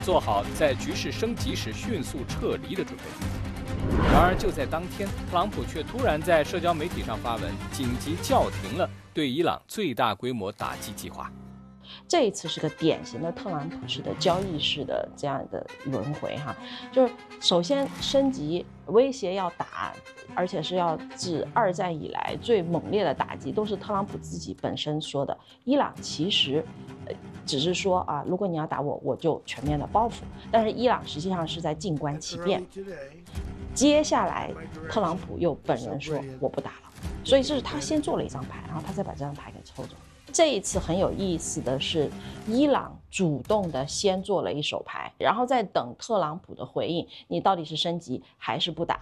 做好在局势升级时迅速撤离的准备。然而，就在当天，特朗普却突然在社交媒体上发文，紧急叫停了对伊朗最大规模打击计划。 这一次是个典型的特朗普式的交易式的这样的轮回哈，就是首先升级威胁要打，而且是要自二战以来最猛烈的打击，都是特朗普自己本身说的。伊朗其实只是说啊，如果你要打我，我就全面的报复，但是伊朗实际上是在静观其变。接下来特朗普又本人说我不打了，所以这是他先做了一张牌，然后他再把这张牌给抽走。这一次很有意思的是，伊朗主动的先做了一手牌，然后再等特朗普的回应，你到底是升级还是不打？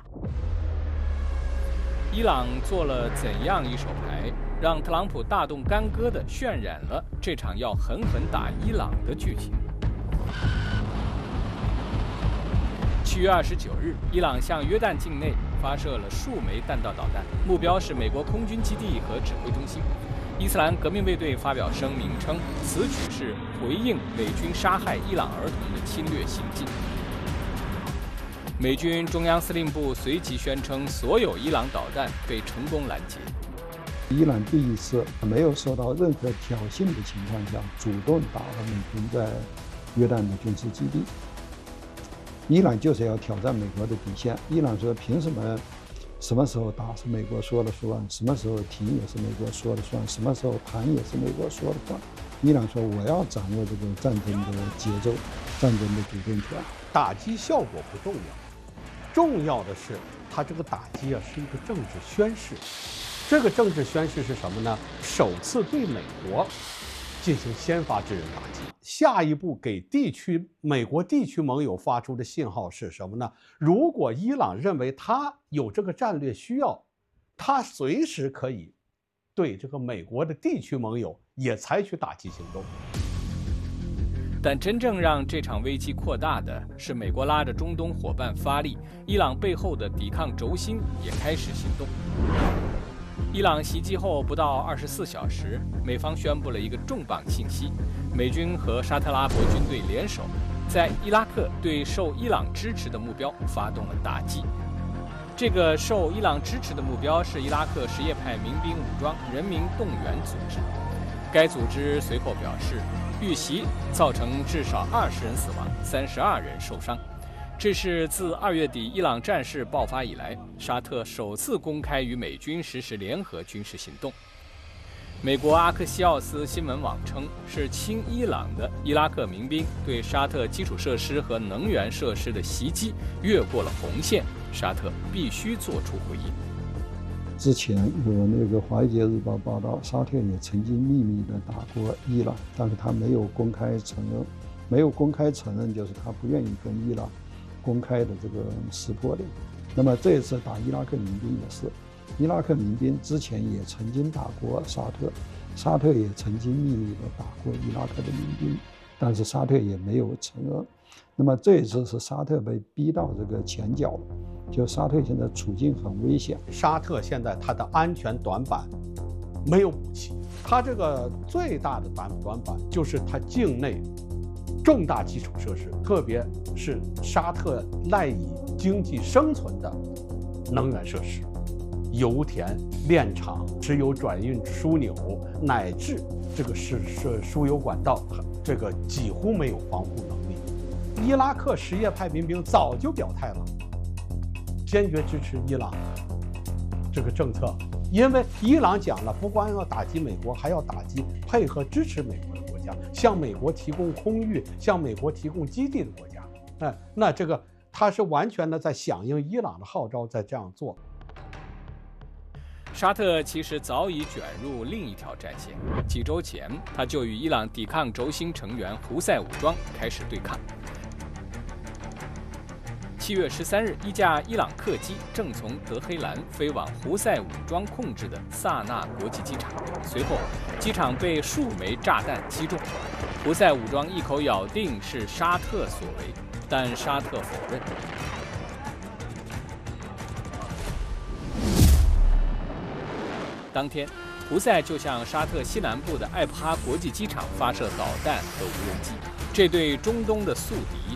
伊朗做了怎样一手牌，让特朗普大动干戈地渲染了这场要狠狠打伊朗的剧情。7月29日，伊朗向约旦境内发射了数枚弹道导弹，目标是美国空军基地和指挥中心。伊斯兰革命卫队发表声明称，此举是回应美军杀害伊朗儿童的侵略行径。美军中央司令部随即宣称，所有伊朗导弹被成功拦截。 伊朗第一次没有受到任何挑衅的情况下，主动打了美军在约旦的军事基地。伊朗就是要挑战美国的底线。伊朗说，凭什么？什么时候打是美国说了算，什么时候停也是美国说了算，什么时候谈也是美国说了算。伊朗说，我要掌握这个战争的节奏，战争的主动权。 打击效果不重要，重要的是它这个打击是一个政治宣示。这个政治宣示是什么呢？首次对美国进行先发制人打击。下一步给美国地区盟友发出的信号是什么呢？如果伊朗认为他有这个战略需要，他随时可以对这个美国的地区盟友也采取打击行动。 但真正让这场危机扩大的是美国拉着中东伙伴发力，伊朗背后的抵抗轴心也开始行动。伊朗袭击后不到24小时，美方宣布了一个重磅信息：美军和沙特阿拉伯军队联手，在伊拉克对受伊朗支持的目标发动了打击。这个受伊朗支持的目标是伊拉克什叶派民兵武装人民动员组织。该组织随后表示，遇袭造成至少20人死亡，32人受伤。这是自2月底伊朗战事爆发以来，沙特首次公开与美军实施联合军事行动。美国阿克西奥斯新闻网称，是亲伊朗的伊拉克民兵对沙特基础设施和能源设施的袭击越过了红线，沙特必须做出回应。 之前有那个《华尔街日报》报道，沙特也曾经秘密地打过伊朗，但是他没有公开承认。没有公开承认，就是他不愿意跟伊朗公开的这个撕破脸。那么这一次打伊拉克民兵也是，伊拉克民兵之前也曾经打过沙特，沙特也曾经秘密地打过伊拉克的民兵，但是沙特也没有承认。那么这一次是沙特被逼到这个前脚了，就沙特现在处境很危险。 沙特现在它的安全短板没有武器，它这个最大的短板就是它境内重大基础设施，特别是沙特赖以经济生存的能源设施，油田、炼厂、石油转运枢纽，乃至这个是输油管道，这个几乎没有防护能力。伊拉克什叶派民兵早就表态了，坚决支持伊朗这个政策，因为伊朗讲了，不光要打击美国，还要打击配合支持美国的国家，向美国提供空域、向美国提供基地的国家。那这个他是完全的在响应伊朗的号召，在这样做。 沙特其实早已卷入另一条战线，几周前他就与伊朗抵抗轴心成员胡塞武装开始对抗。7月13日，一架伊朗客机正从德黑兰飞往胡塞武装控制的萨那国际机场，随后机场被数枚炸弹击中。胡塞武装一口咬定是沙特所为，但沙特否认。当天，胡塞就向沙特西南部的艾布哈国际机场发射导弹和无人机，这对中东的宿敌